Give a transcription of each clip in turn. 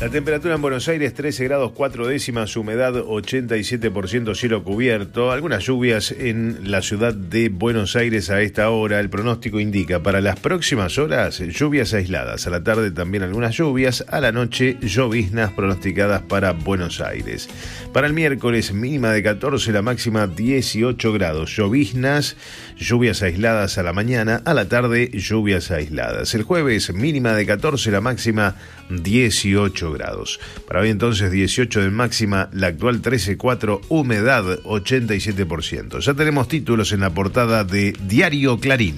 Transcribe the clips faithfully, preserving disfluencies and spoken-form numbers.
La temperatura en Buenos Aires trece grados cuatro décimas, humedad ochenta y siete por ciento, cielo cubierto. Algunas lluvias en la ciudad de Buenos Aires a esta hora. El pronóstico indica para las próximas horas lluvias aisladas. A la tarde también algunas lluvias. A la noche lloviznas pronosticadas para Buenos Aires. Para el miércoles mínima de catorce, la máxima dieciocho grados. Lloviznas, lluvias aisladas a la mañana. A la tarde lluvias aisladas. El jueves mínima de catorce, la máxima dieciocho grados. Para hoy entonces dieciocho de máxima, la actual trece cuatro, humedad ochenta y siete por ciento. Ya tenemos títulos en la portada de Diario Clarín.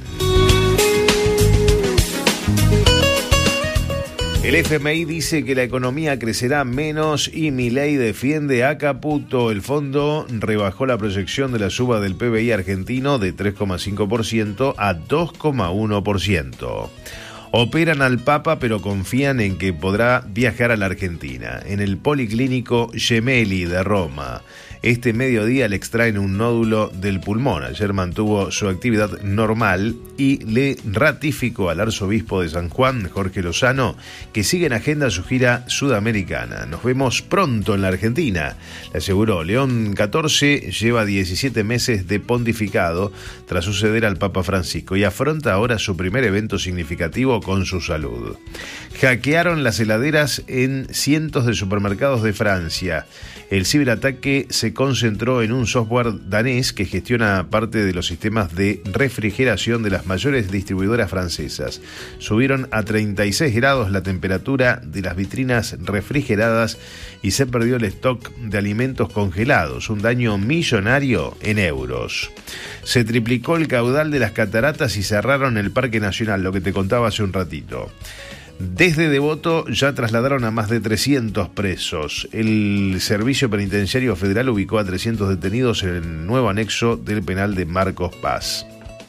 El F M I dice que la economía crecerá menos y Milei defiende a Caputo. El fondo rebajó la proyección de la suba del P B I argentino de tres coma cinco por ciento a dos coma uno por ciento. Operan al Papa, pero confían en que podrá viajar a la Argentina. En el Policlínico Gemelli de Roma, este mediodía le extraen un nódulo del pulmón. Ayer mantuvo su actividad normal y le ratificó al arzobispo de San Juan, Jorge Lozano, que sigue en agenda su gira sudamericana. Nos vemos pronto en la Argentina, le aseguró. León catorce lleva diecisiete meses de pontificado tras suceder al Papa Francisco y afronta ahora su primer evento significativo con su salud. Hackearon las heladeras en cientos de supermercados de Francia. El ciberataque se concentró en un software danés que gestiona parte de los sistemas de refrigeración de las mayores distribuidoras francesas. Subieron a treinta y seis grados la temperatura de las vitrinas refrigeradas y se perdió el stock de alimentos congelados, un daño millonario en euros. Se triplicó el caudal de las cataratas y cerraron el Parque Nacional, lo que te contaba hace un ratito. Desde Devoto ya trasladaron a más de trescientos presos. El Servicio Penitenciario Federal ubicó a trescientos detenidos en el nuevo anexo del penal de Marcos Paz.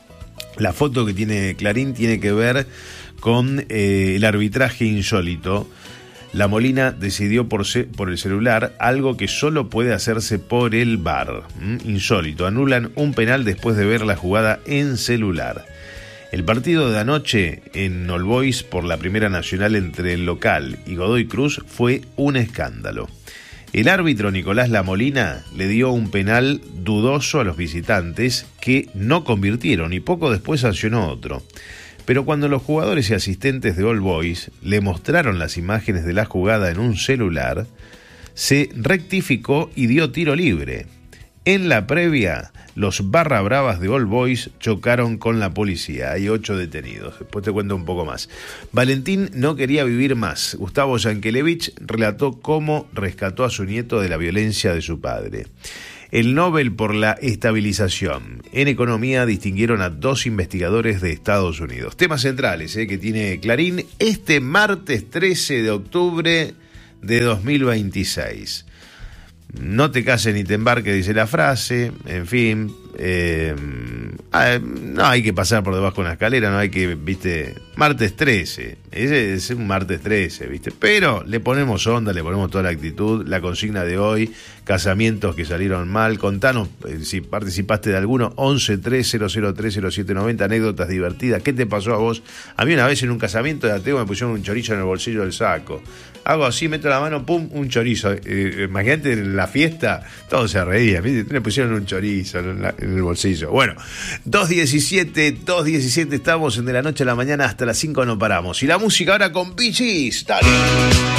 La foto que tiene Clarín tiene que ver con eh, el arbitraje insólito. La Molina decidió por, ce- por el celular, algo que solo puede hacerse por el V A R. ¿Mm? Insólito. Anulan un penal después de ver la jugada en celular. El partido de anoche en All Boys por la Primera Nacional entre el local y Godoy Cruz fue un escándalo. El árbitro Nicolás Lamolina le dio un penal dudoso a los visitantes que no convirtieron y poco después sancionó otro. Pero cuando los jugadores y asistentes de All Boys le mostraron las imágenes de la jugada en un celular, se rectificó y dio tiro libre. En la previa, los barra bravas de All Boys chocaron con la policía. Hay ocho detenidos. Después te cuento un poco más. Valentín no quería vivir más. Gustavo Yankelevich relató cómo rescató a su nieto de la violencia de su padre. El Nobel por la estabilización. En economía distinguieron a dos investigadores de Estados Unidos. Temas centrales eh, que tiene Clarín este martes trece de octubre de dos mil veintiséis. No te cases ni te embarques, dice la frase, en fin, eh, no hay que pasar por debajo de una escalera, no hay que, viste, martes trece, ese es un martes trece, viste, pero le ponemos onda, le ponemos toda la actitud, la consigna de hoy, casamientos que salieron mal, contanos eh, si participaste de alguno, once tres cero cero tres cero siete noventa, anécdotas divertidas, ¿qué te pasó a vos? A mí una vez en un casamiento de ateo me pusieron un chorizo en el bolsillo del saco, hago así, meto la mano, pum, un chorizo, eh, imagínate en la fiesta, todos se reían, ¿viste? Me pusieron un chorizo en, la, en el bolsillo. Bueno, dos diecisiete, dos diecisiete estamos en De la Noche a la Mañana hasta las cinco no paramos. Y la música ahora con Bee Gees, dale.